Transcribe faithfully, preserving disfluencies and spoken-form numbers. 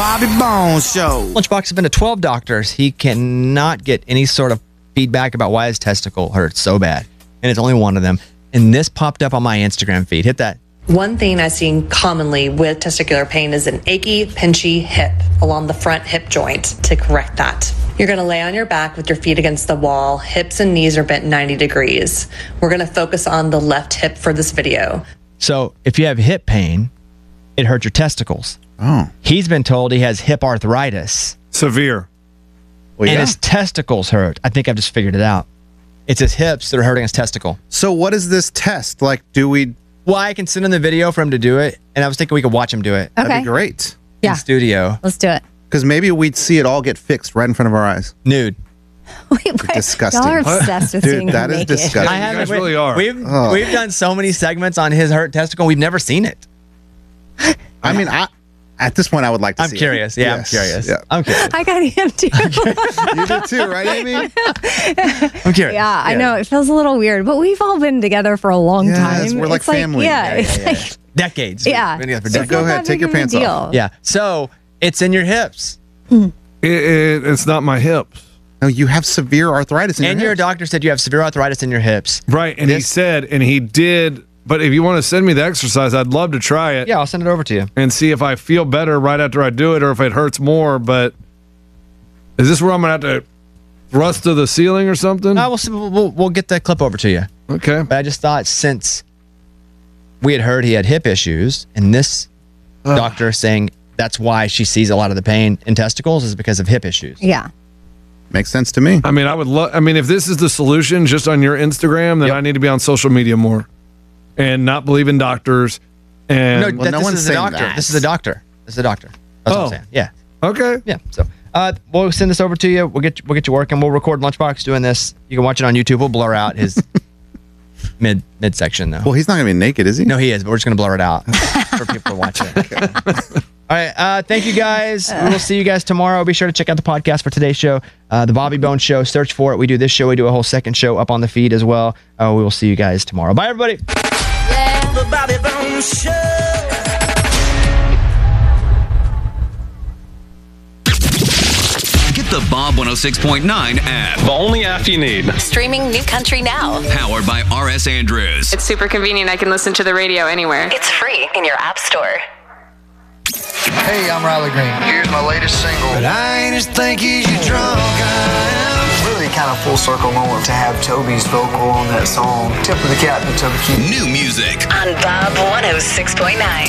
Bobby Bones Show. Lunchbox has been to twelve doctors. He cannot get any sort of feedback about why his testicle hurts so bad. And it's only one of them. And this popped up on my Instagram feed. Hit that. One thing I've seen commonly with testicular pain is an achy, pinchy hip along the front hip joint. To correct that, you're going to lay on your back with your feet against the wall. Hips and knees are bent ninety degrees. We're going to focus on the left hip for this video. So if you have hip pain, it hurts your testicles. Oh. He's been told he has hip arthritis. Severe. Well, and yeah. his testicles hurt. I think I've just figured it out. It's his hips that are hurting his testicle. So what is this test? Like, do we... Well, I can send him the video for him to do it, and I was thinking we could watch him do it. Okay. That'd be great. Yeah. In studio. Let's do it. Because maybe we'd see it all get fixed right in front of our eyes. Nude. Wait, wait. Disgusting. Y'all are obsessed with Dude, seeing that him is naked. disgusting. I you haven't. guys we- really are. We've, Oh. we've done so many segments on his hurt testicle, we've never seen it. I mean, I at this point, I would like to I'm see curious. it. Yeah, I'm Yes. curious. Yeah. I'm curious. I got him too. You do too, right, Amy? I'm curious. Yeah, I know. It feels a little weird, but we've all been together for a long Yes, time. we're like It's family. yeah, Yeah, it's yeah, like, Decades. yeah. We've been together for It's decades. Go not ahead, that take big your of a pants off. deal. Yeah. So it's in your hips. It, it, it's not my hips. No, you have severe arthritis in And your your hips. doctor said you have severe arthritis in your hips. Right. And he This- said, and he did, but if you want to send me the exercise, I'd love to try it Yeah, I'll send it over to you. and see if I feel better right after I do it or if it hurts more. But is this where I'm going to have to thrust to the ceiling or something? No, we'll, see- we'll, we'll, we'll get that clip over to you. Okay. But I just thought since we had heard he had hip issues, and this Ugh. doctor saying that's why she sees a lot of the pain in testicles is because of hip issues. Yeah. Makes sense to me. I mean, I would love, I mean, if this is the solution just on your Instagram, then Yep. I need to be on social media more and not believe in doctors. And No, Well, that, no this one's is the saying doctor. that. This is the doctor. This is the doctor. That's what Oh. I'm saying. Yeah. okay. Yeah. So uh, we'll send this over to you. We'll get we'll get you working. We'll record Lunchbox doing this. You can watch it on YouTube. We'll blur out his mid mid section though. Well, he's not going to be naked, is he? No, he is, but we're just gonna blur it out for people to watch it. All right. Uh, thank you guys. We will see you guys tomorrow. Be sure to check out the podcast for today's show, uh, the Bobby Bones Show. Search for it. We do this show. We do a whole second show up on the feed as well. Uh, we will see you guys tomorrow. Bye, everybody. The Bobby Bones Show. Get the Bob one oh six point nine app. The only app you need. Streaming New Country Now. Powered by R S Andrews. It's super convenient. I can listen to the radio anywhere. It's free in your app store. Hey, I'm Riley Green. Here's my latest single. But I ain't as thinky as you drunk I am. Really kind of full circle moment to have Toby's vocal on that song. Tip of the cap to Toby Keith. New music. On Bob one oh six point nine.